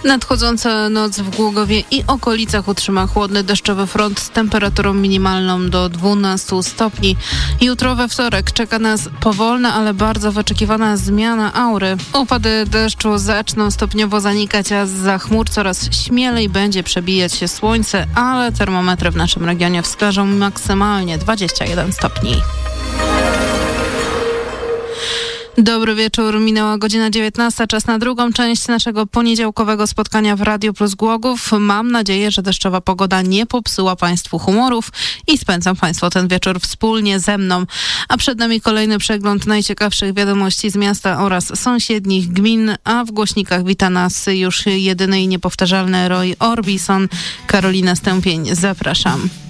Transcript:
Nadchodząca noc w Głogowie i okolicach utrzyma chłodny deszczowy front z temperaturą minimalną do 12 stopni. Jutro we wtorek czeka nas powolna, ale bardzo wyczekiwana zmiana aury. Upady deszczu zaczną stopniowo zanikać, a zza chmur coraz śmielej będzie przebijać się słońce, ale termometry w naszym regionie wskażą maksymalnie 21 stopni. Dobry wieczór, minęła godzina 19, czas na drugą część naszego poniedziałkowego spotkania w Radiu Plus Głogów. Mam nadzieję, że deszczowa pogoda nie popsuła Państwu humorów i spędzą Państwo ten wieczór wspólnie ze mną. A przed nami kolejny przegląd najciekawszych wiadomości z miasta oraz sąsiednich gmin, a w głośnikach wita nas już jedyny i niepowtarzalny Roy Orbison. Karolina Stępień, zapraszam.